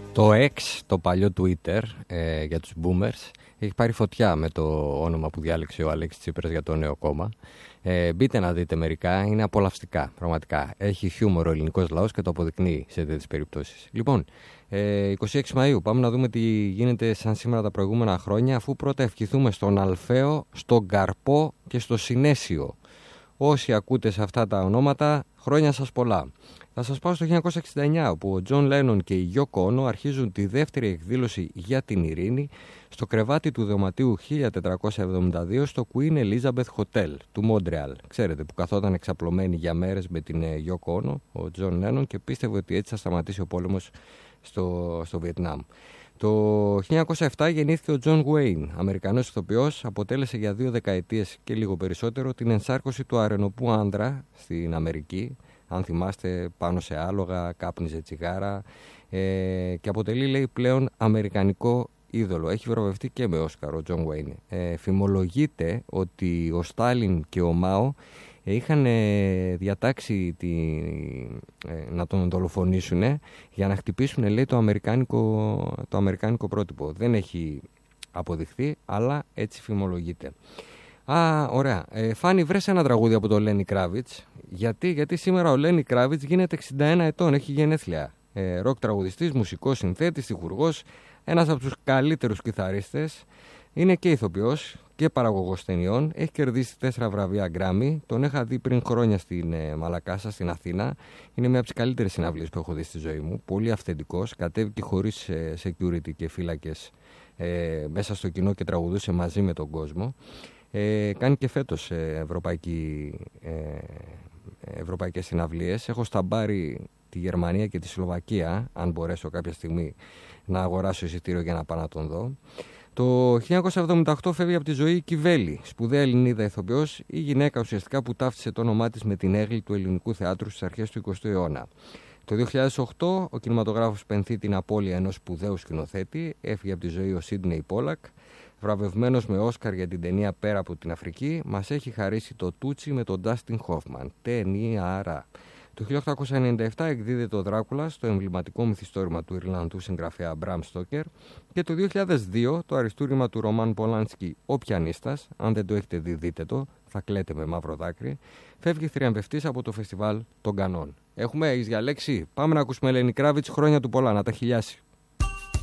Το X, το παλιό Twitter για τους boomers, έχει πάρει φωτιά με το όνομα που διάλεξε ο Αλέξης Τσίπρας για το νέο κόμμα. Μπείτε να δείτε μερικά, είναι απολαυστικά, πραγματικά. Έχει χιούμορ ο ελληνικός λαός και το αποδεικνύει σε τέτοιες περιπτώσεις. Λοιπόν, 26 Μαΐου, πάμε να δούμε τι γίνεται σαν σήμερα τα προηγούμενα χρόνια, αφού πρώτα ευχηθούμε στον Αλφαίο, στον Καρπό και στο Συνέσιο. Όσοι ακούτε σε αυτά τα ονόματα, χρόνια σας πολλά. Θα σας πάω στο 1969, όπου ο Τζον Λένον και η Γιόκο Όνο αρχίζουν τη δεύτερη εκδήλωση για την ειρήνη στο κρεβάτι του δωματίου 1472 στο Queen Elizabeth Hotel του Μόντρεαλ. Ξέρετε, που καθόταν εξαπλωμένη για μέρες με την Γιόκο Όνο, ο Τζον Λένον, και πίστευε ότι έτσι θα σταματήσει ο πόλεμος στο Βιετνάμ. Το 1907 γεννήθηκε ο Τζον Γουέιν, Αμερικανός ηθοποιός, αποτέλεσε για 2 δεκαετίες και λίγο περισσότερο την ενσάρκωση του αρενοπού άνδρα στην Αμερική. Αν θυμάστε, πάνω σε άλογα, κάπνιζε τσιγάρα και αποτελεί, λέει, πλέον αμερικανικό είδωλο. Έχει βραβευτεί και με Όσκαρ ο Τζον Γουέιν. Φημολογείται ότι ο Στάλιν και ο Μάο είχαν διατάξει να τον δολοφονήσουν για να χτυπήσουν, λέει, το αμερικάνικο πρότυπο. Δεν έχει αποδειχθεί, αλλά έτσι φημολογείται. Ωραία. Φάνη, βρες ένα τραγούδι από τον Λένι Κράβιτς. Γιατί σήμερα ο Λένι Κράβιτς γίνεται 61 ετών, έχει γενέθλια. Ροκ τραγουδιστής, μουσικός, συνθέτης, τυχουργός, ένας από τους καλύτερους κιθαρίστες. Είναι και ηθοποιός και παραγωγός ταινιών. Έχει κερδίσει 4 βραβεία Γκράμι. Τον είχα δει πριν χρόνια στην Μαλακάσα, στην Αθήνα. Είναι μια από τις καλύτερες συναυλίες που έχω δει στη ζωή μου. Πολύ αυθεντικός. Κατέβηκε χωρίς security και φύλακες μέσα στο κοινό και τραγουδούσε μαζί με τον κόσμο. Κάνει και φέτος ευρωπαϊκές συναυλίες. Έχω σταμπάρει τη Γερμανία και τη Σλοβακία, αν μπορέσω κάποια στιγμή να αγοράσω εισιτήριο για να πάω να τον δω. Το 1978 φεύγει από τη ζωή η Κιβέλη, σπουδαία Ελληνίδα ηθοποιός, η γυναίκα ουσιαστικά που ταύτισε το όνομά της με την έγλη του ελληνικού θεάτρου στις αρχές του 20ου αιώνα. Το 2008 ο κινηματογράφος πενθεί την απώλεια ενός σπουδαίου σκηνοθέτη. Έφυγε από τη ζωή ο Σίντνεϊ Πόλακ, βραβευμένος με Όσκαρ για την ταινία Πέρα από την Αφρική. Μας έχει χαρίσει το Τούτσι με τον Ντάστιν Χόφμαν. Ταινία. Το 1897 εκδίδεται ο Δράκουλας, το εμβληματικό μυθιστόρημα του Ιρλανδού συγγραφέα Μπραμ Στόκερ, και το 2002 το αριστούργημα του Ρωμάν Πολάνσκι «Ο Πιανίστας». Αν δεν το έχετε δει, δείτε το, θα κλαίτε με μαύρο δάκρυ. Φεύγει θριαμβευτής από το φεστιβάλ των Κανών. Έχεις διαλέξει? Πάμε να ακούσουμε Ελένη Κράβιτς, χρόνια του πολλά, να τα χιλιάσει.